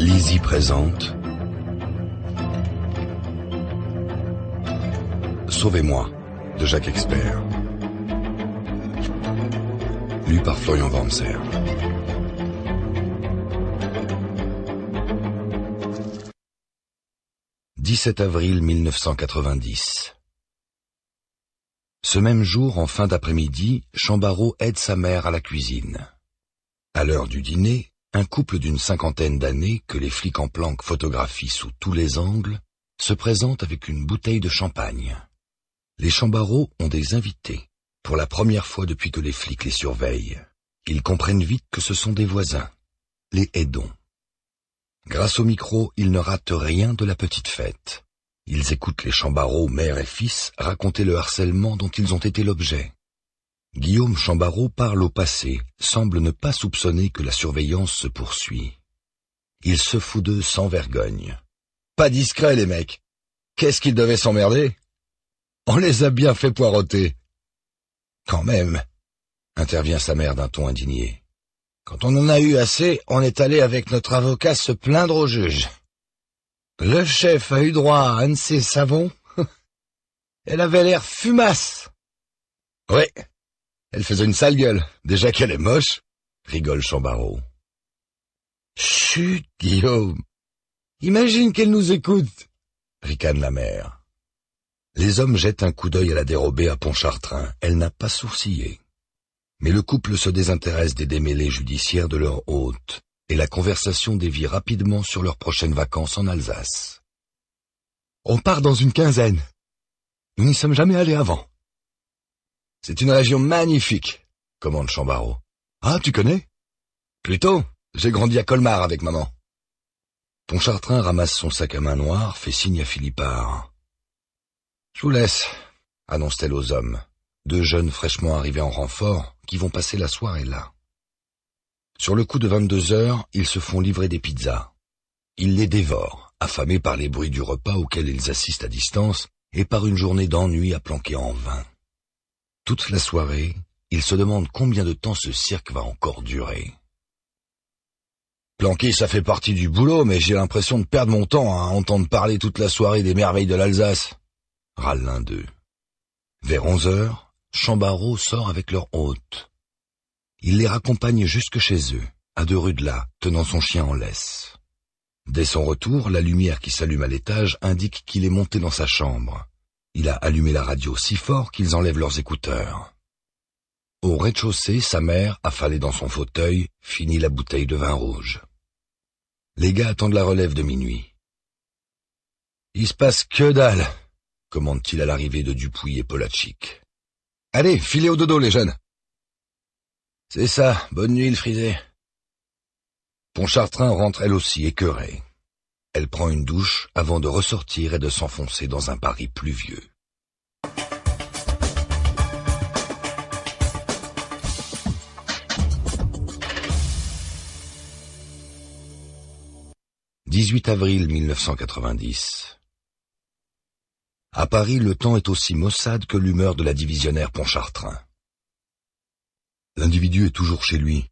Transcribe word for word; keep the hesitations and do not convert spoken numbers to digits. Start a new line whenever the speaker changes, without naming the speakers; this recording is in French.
Lizzie présente Sauvez-moi de Jacques Expert. Lu par Florian Wurmser. dix-sept avril mille neuf cent quatre-vingt-dix. Ce même jour, en fin d'après-midi, Chambarot aide sa mère à la cuisine. À l'heure du dîner, un couple d'une cinquantaine d'années, que les flics en planque photographient sous tous les angles, se présente avec une bouteille de champagne. Les Chambarot ont des invités, pour la première fois depuis que les flics les surveillent. Ils comprennent vite que ce sont des voisins, les Hédon. Grâce au micro, ils ne ratent rien de la petite fête. Ils écoutent les Chambarot, mère et fils, raconter le harcèlement dont ils ont été l'objet. Guillaume Chambarot parle au passé, semble ne pas soupçonner que la surveillance se poursuit. Il se fout d'eux sans vergogne. Pas discret, les mecs. Qu'est-ce qu'ils devaient s'emmerder? On les a bien fait poireauter. Quand même, intervient sa mère d'un ton indigné. Quand on en a eu assez, on est allé avec notre avocat se plaindre au juge. Le chef a eu droit à un de ses savons. Elle avait l'air fumasse. Oui, elle faisait une sale gueule, déjà qu'elle est moche, rigole Chambarot. Chut, Guillaume. Imagine qu'elle nous écoute, ricane la mère. Les hommes jettent un coup d'œil à la dérobée à Pontchartrain. Elle n'a pas sourcillé. Mais le couple se désintéresse des démêlés judiciaires de leur hôte, et la conversation dévie rapidement sur leurs prochaines vacances en Alsace. On part dans une quinzaine. Nous n'y sommes jamais allés avant. C'est une région magnifique, commande Chambarot. Ah, tu connais? Plutôt, j'ai grandi à Colmar avec maman. Pontchartrain ramasse son sac à main noir, fait signe à Philippard. Je vous laisse, annonce-t-elle aux hommes, deux jeunes fraîchement arrivés en renfort qui vont passer la soirée là. Sur le coup de vingt-deux heures, ils se font livrer des pizzas. Ils les dévorent, affamés par les bruits du repas auquel ils assistent à distance et par une journée d'ennui à planquer en vain. Toute la soirée, ils se demandent combien de temps ce cirque va encore durer. Planquer, ça fait partie du boulot, mais j'ai l'impression de perdre mon temps à entendre parler toute la soirée des merveilles de l'Alsace, râle l'un d'eux. Vers onze heures, Chambarot sort avec leur hôte. Il les raccompagne jusque chez eux, à deux rues de là, tenant son chien en laisse. Dès son retour, la lumière qui s'allume à l'étage indique qu'il est monté dans sa chambre. Il a allumé la radio si fort qu'ils enlèvent leurs écouteurs. Au rez-de-chaussée, sa mère, affalée dans son fauteuil, finit la bouteille de vin rouge. Les gars attendent la relève de minuit. « Il se passe que dalle !» commande-t-il à l'arrivée de Dupuis et Polatchik. « Allez, filez au dodo, les jeunes !»« C'est ça, bonne nuit, le frisé. » Pontchartrain rentre elle aussi écœurée. Elle prend une douche avant de ressortir et de s'enfoncer dans un Paris pluvieux. dix-huit avril mille neuf cent quatre-vingt-dix. À Paris, le temps est aussi maussade que l'humeur de la divisionnaire Pontchartrain. L'individu est toujours chez lui,